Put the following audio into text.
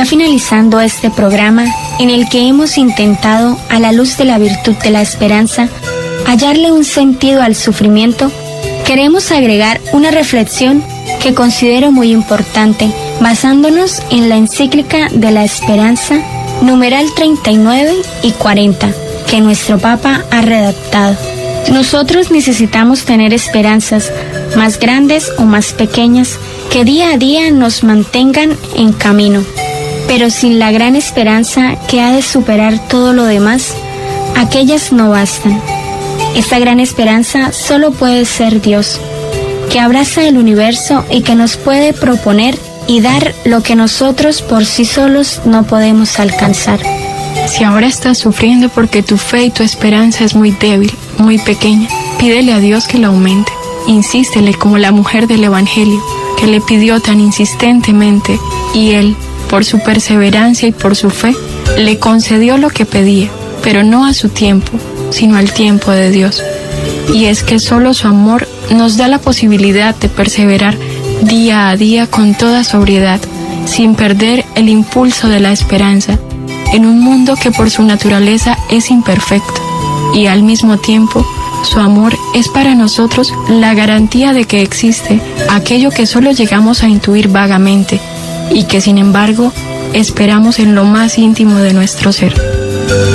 Ya finalizando este programa en el que hemos intentado, a la luz de la virtud de la esperanza, hallarle un sentido al sufrimiento, queremos agregar una reflexión que considero muy importante, basándonos en la encíclica de la esperanza, numeral 39 y 40, que nuestro Papa ha redactado. Nosotros necesitamos tener esperanzas, más grandes o más pequeñas, que día a día nos mantengan en camino. Pero sin la gran esperanza que ha de superar todo lo demás, aquellas no bastan. Esta gran esperanza solo puede ser Dios, que abraza el universo y que nos puede proponer y dar lo que nosotros por sí solos no podemos alcanzar. Si ahora estás sufriendo porque tu fe y tu esperanza es muy débil, muy pequeña, pídele a Dios que la aumente. Insístele como la mujer del Evangelio, que le pidió tan insistentemente, y Él, por su perseverancia y por su fe, le concedió lo que pedía, pero no a su tiempo, sino al tiempo de Dios. Y es que solo su amor nos da la posibilidad de perseverar día a día con toda sobriedad, sin perder el impulso de la esperanza, en un mundo que por su naturaleza es imperfecto, y al mismo tiempo, su amor es para nosotros la garantía de que existe aquello que solo llegamos a intuir vagamente, y que sin embargo esperamos en lo más íntimo de nuestro ser.